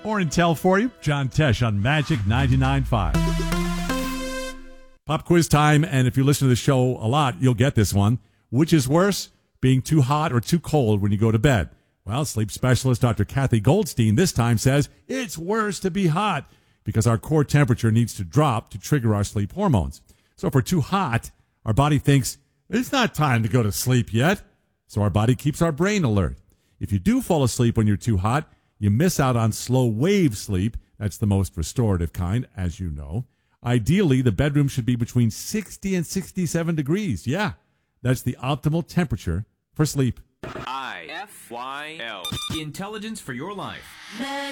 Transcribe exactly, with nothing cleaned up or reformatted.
Or Intel for you, John Tesh on Magic ninety-nine point five. Pop quiz time, and if you listen to the show a lot, you'll get this one. Which is worse, being too hot or too cold when you go to bed? Well, sleep specialist Doctor Kathy Goldstein this time says it's worse to be hot because our core temperature needs to drop to trigger our sleep hormones. So if we're too hot, our body thinks it's not time to go to sleep yet. So our body keeps our brain alert. If you do fall asleep when you're too hot, you miss out on slow wave sleep. That's the most restorative kind, as you know. Ideally, the bedroom should be between sixty and sixty-seven degrees. Yeah, that's the optimal temperature for sleep. I F Y L. Intelligence for your life.